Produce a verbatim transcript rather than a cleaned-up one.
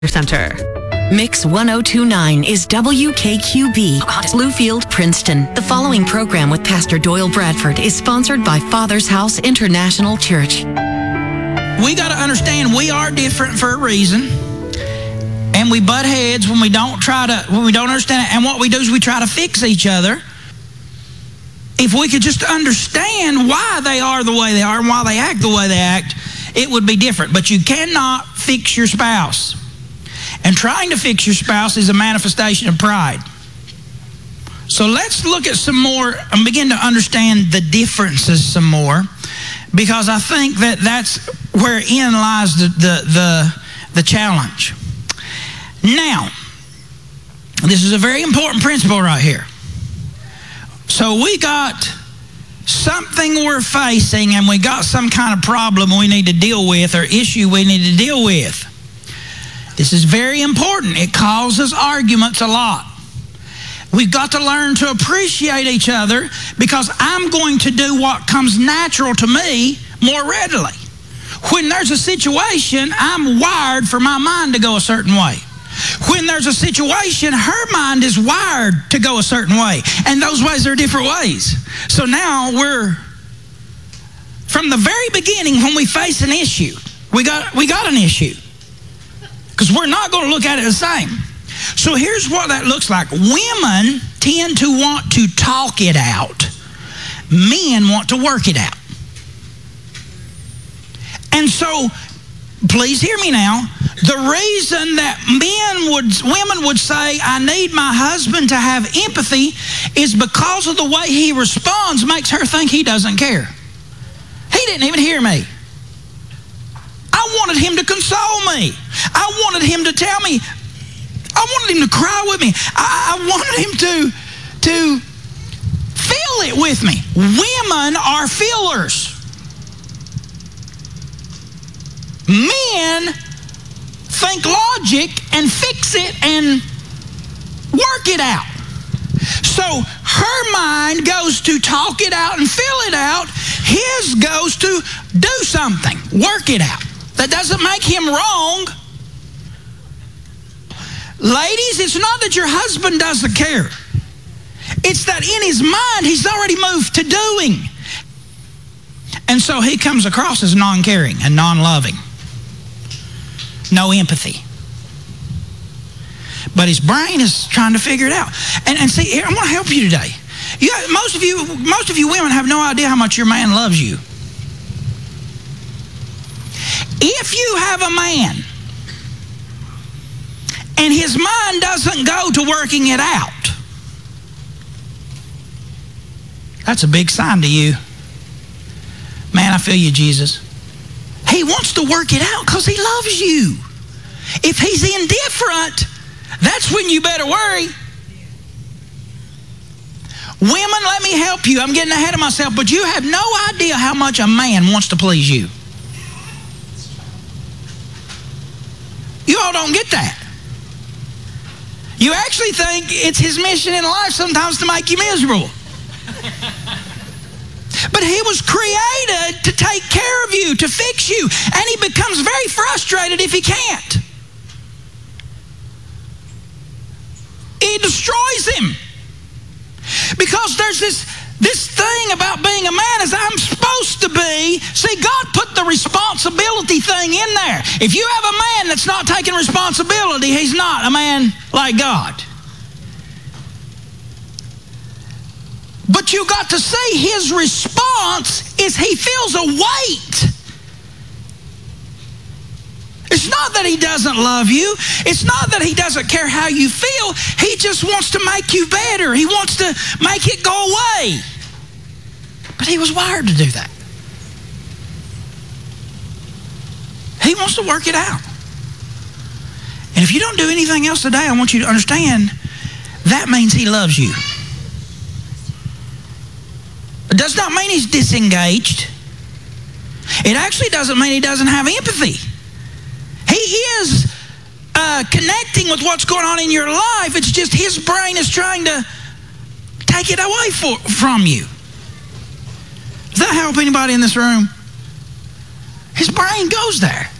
Center. Mix one oh two point nine is W K Q B, Bluefield, Princeton. The following program with Pastor Doyle Bradford is sponsored by Father's House International Church. We got to understand we are different for a reason, and we butt heads when we don't try to, when we don't understand it. And what we do is we try to fix each other. If we could just understand why they are the way they are and why they act the way they act, it would be different. But you cannot fix your spouse. And trying to fix your spouse is a manifestation of pride. So let's look at some more and begin to understand the differences some more, because I think that that's wherein lies the, the, the, the challenge. Now, this is a very important principle right here. So we got something we're facing, and we got some kind of problem we need to deal with, or issue we need to deal with. This is very important. It causes arguments a lot. We've got to learn to appreciate each other, because I'm going to do what comes natural to me more readily. When there's a situation, I'm wired for my mind to go a certain way. When there's a situation, her mind is wired to go a certain way. And those ways are different ways. So now we're, from the very beginning, when we face an issue, we got, we got an issue. Because we're not going to look at it the same. So here's what that looks like. Women tend to want to talk it out. Men want to work it out. And so, please hear me now. The reason that men would, women would say, I need my husband to have empathy, is because of the way he responds makes her think he doesn't care. He didn't even hear me. I wanted him to console me. I wanted him to tell me. I wanted him to cry with me. I, I wanted him to, to feel it with me. Women are feelers. Men think logic and fix it and work it out. So her mind goes to talk it out and feel it out. His goes to do something, work it out. That doesn't make him wrong. Ladies, it's not that your husband doesn't care. It's that in his mind, he's already moved to doing. And so he comes across as non-caring and non-loving. No empathy. But his brain is trying to figure it out. And, and see, here, I want to help you today. You, most of you, most of you women have no idea how much your man loves you. If you have a man and his mind doesn't go to working it out, that's a big sign to you. Man, I feel you, Jesus. He wants to work it out because he loves you. If he's indifferent, that's when you better worry. Women, let me help you. I'm getting ahead of myself, but you have no idea how much a man wants to please you. You all don't get that. You actually think it's his mission in life sometimes to make you miserable. But he was created to take care of you, to fix you, and he becomes very frustrated if he can't. It destroys him. Because there's this, this thing about being a man is I'm supposed to be. See, God put the responsibility thing in there. If you have a man that's not taking responsibility, he's not a man like God. But you got to see his response is he feels a weight. It's not that he doesn't love you. It's not that he doesn't care how you feel. He just wants to make you better. He wants to make it go away. But he was wired to do that. He wants to work it out. And if you don't do anything else today, I want you to understand that means he loves you. It does not mean he's disengaged. It actually doesn't mean he doesn't have empathy. He is uh, connecting with what's going on in your life. It's just his brain is trying to take it away for, from you. Does that help anybody in this room? His brain goes there.